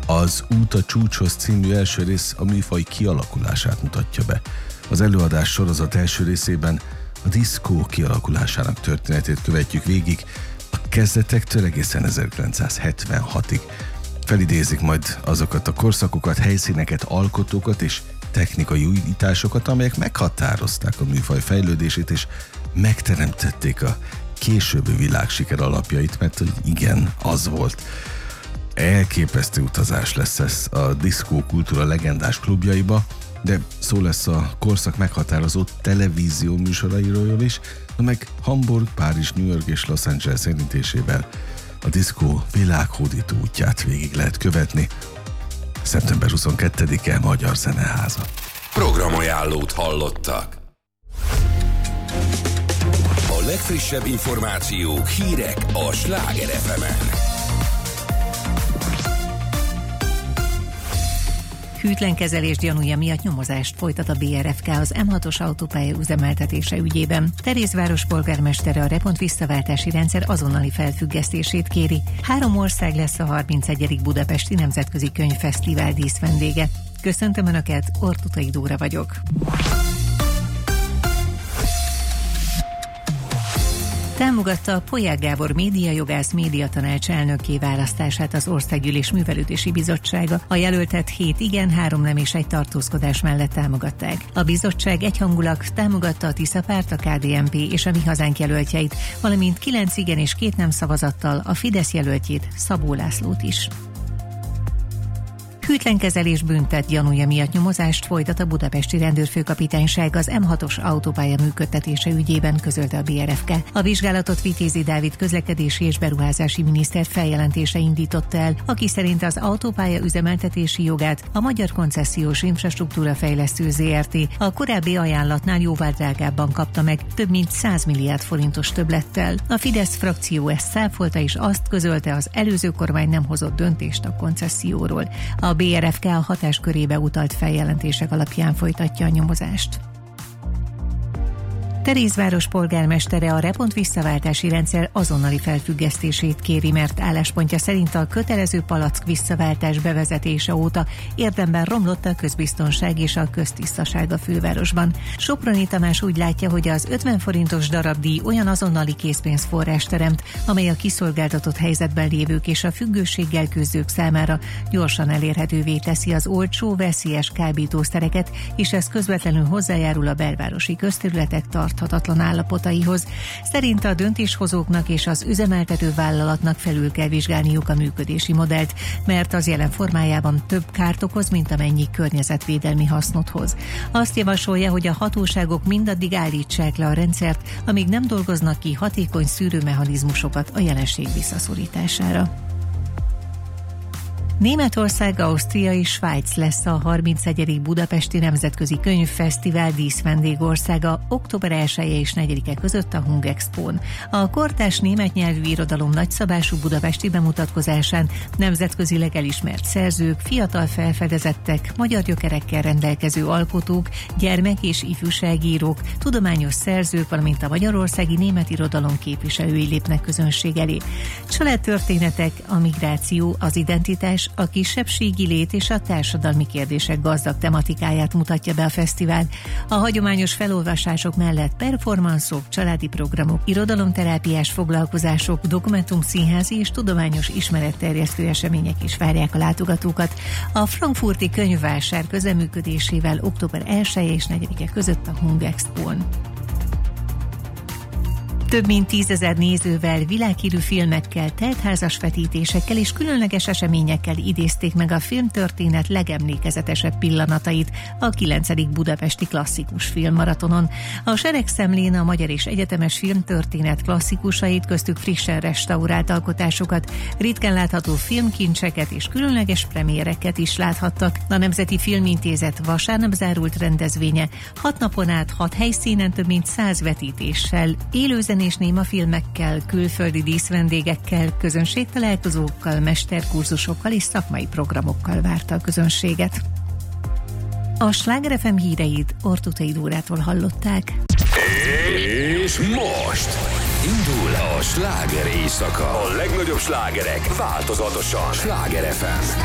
Az Út a csúcshoz című első rész a műfaj kialakulását mutatja be. Az előadás sorozat első részében a diszkó kialakulásának történetét követjük végig, a kezdetektől egészen 1976-ig. Felidézik majd azokat a korszakokat, helyszíneket, alkotókat és technikai újításokat, amelyek meghatározták a műfaj fejlődését és megteremtették a későbbi világsiker alapjait, mert igen, az volt. Elképesztő utazás lesz ez a diszkó kultúra legendás klubjaiba, de szó lesz a korszak meghatározó televízió műsorairól is, meg Hamburg, Párizs, New York és Los Angeles érintésével a diszkó világhódító útját végig lehet követni. Szeptember 22-e Magyar Zeneháza. Programajánlót hallottak. A legfrissebb információk, hírek a Sláger FM-en. Hűtlen kezelés gyanúja miatt nyomozást folytat a BRFK az M6-os autópálya üzemeltetése ügyében. Terézváros polgármestere a repont visszaváltási rendszer azonnali felfüggesztését kéri. 3 ország lesz a 31. Budapesti Nemzetközi Könyvfesztivál díszvendége. Köszöntöm Önöket, Ortutai Dóra vagyok. Támogatta a Polyák Gábor médiajogász médiatanács elnökké választását az Országgyűlés Művelődési Bizottsága. A jelöltet 7 igen, 3 nem és 1 tartózkodás mellett támogatták. A bizottság egyhangulag támogatta a Tisza Párt, a KDNP és a Mi Hazánk jelöltjeit, valamint 9 igen és 2 nem szavazattal a Fidesz jelöltjét, Szabó Lászlót is. Hűtlen kezelés büntet gyanúja miatt nyomozást folytat a budapesti rendőrfőkapitányság az M6-os autópálya működtetése ügyében, közölte a BRFK. A vizsgálatot Vitézi Dávid közlekedési és beruházási miniszter feljelentése indította el, aki szerint az autópálya üzemeltetési jogát a Magyar Koncesziós Infrastruktúra Fejlesztő Zrt. a korábbi ajánlatnál jóval drágábban kapta meg, több mint 100 milliárd forintos többlettel. A Fidesz frakció ezt cáfolta és azt közölte, az előző kormány nem hozott döntést a koncesszióról. A BRFK a hatáskörébe utalt feljelentések alapján folytatja a nyomozást. Terézváros polgármestere a repont visszaváltási rendszer azonnali felfüggesztését kéri, mert álláspontja szerint a kötelező palack visszaváltás bevezetése óta érdemben romlott a közbiztonság és a köztisztaság a fővárosban. Soproni Tamás úgy látja, hogy az 50 forintos darabdíj olyan azonnali készpénzforrást teremt, amely a kiszolgáltatott helyzetben lévők és a függőséggel küzdők számára gyorsan elérhetővé teszi az olcsó, veszélyes kábítószereket, és ez közvetlenül hozzájárul a belvárosi közterületek tarthatatlan állapotaihoz. Szerint a döntéshozóknak és az üzemeltető vállalatnak felül kell vizsgálniuk a működési modellt, mert az jelen formájában több kárt okoz, mint amennyi környezetvédelmi hasznot hoz. Azt javasolja, hogy a hatóságok mindaddig állítsák le a rendszert, amíg nem dolgoznak ki hatékony szűrőmechanizmusokat a jelenség visszaszorítására. Németország, Ausztria és Svájc lesz a 31. Budapesti Nemzetközi Könyvfesztivál díszvendégországa október 1-e és 4-e között a Hungexpón. A kortárs német nyelvű irodalom nagyszabású budapesti bemutatkozásán nemzetközileg elismert szerzők, fiatal felfedezettek, magyar gyökerekkel rendelkező alkotók, gyermek- és ifjúságírók, tudományos szerzők, valamint a magyarországi német irodalom képviselői lépnek közönség elé. Családtörténetek, a migráció, az identitás, a kisebbségi lét és a társadalmi kérdések gazdag tematikáját mutatja be a fesztivál. A hagyományos felolvasások mellett performanszok, családi programok, irodalomterápiás foglalkozások, dokumentumszínházi és tudományos ismeretterjesztő események is várják a látogatókat. A frankfurti könyvvásár közeműködésével október 1-e és 4-e között a Hungexpón. Több mint 10 000 nézővel, világhírű filmekkel, teltházas vetítésekkel és különleges eseményekkel idézték meg a filmtörténet legemlékezetesebb pillanatait a 9. budapesti klasszikus filmmaratonon. A seregszemlén a magyar és egyetemes filmtörténet klasszikusait, köztük frissen restaurált alkotásokat, ritkán látható filmkincseket és különleges premiereket is láthattak. A Nemzeti Filmintézet vasárnap zárult rendezvénye 6 napon át 6 helyszínen több mint 100 vetítéssel, élőzenés némafilmekkel, külföldi díszvendégekkel, közönségtalálkozókkal, mesterkurzusokkal és szakmai programokkal várta a közönséget. A Sláger FM híreit Ortutai Dórától hallották. És most indul a sláger éjszaka. A legnagyobb slágerek változatosan. Sláger FM.